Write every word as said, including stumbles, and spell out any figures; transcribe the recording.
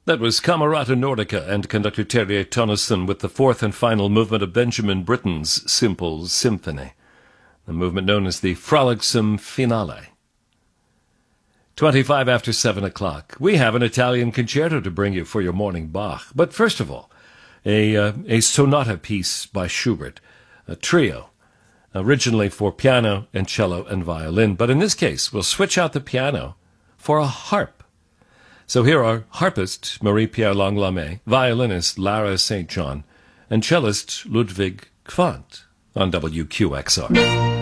That was Camerata Nordica and conductor Terje Tonneson with the fourth and final movement of Benjamin Britten's Simple Symphony, the movement known as the Frolicsome Finale. Twenty-five after seven o'clock. We have an Italian concerto to bring you for your morning Bach. But first of all, a, uh, a sonata piece by Schubert, a trio, originally for piano and cello and violin. But in this case, we'll switch out the piano for a harp. So here are harpist Marie-Pierre Langlamet, violinist Lara Saint John, and cellist Ludwig Quandt on W Q X R.